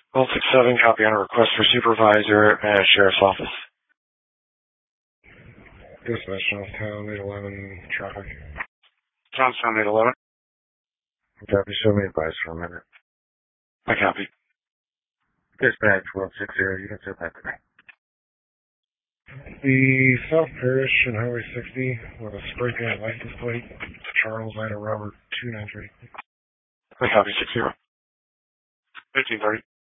167, copy on a request for supervisor at Sheriff's Office. Dispatch, Johnstown 811, traffic. Johnstown 811. Copy, show me advice for a minute. I copy. Dispatch 1260, you can sit back to me. The South Parish and Highway 60 with a spray paint license plate, Charles Ida Robert 293. I copy 60. 1530.